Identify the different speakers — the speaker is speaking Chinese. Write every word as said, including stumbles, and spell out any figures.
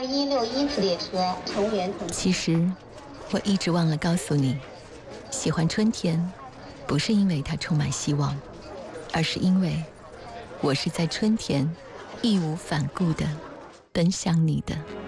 Speaker 1: 一六一次列车成员同。
Speaker 2: 其实，我一直忘了告诉你，喜欢春天，不是因为它充满希望，而是因为我是在春天义无反顾地奔向你的。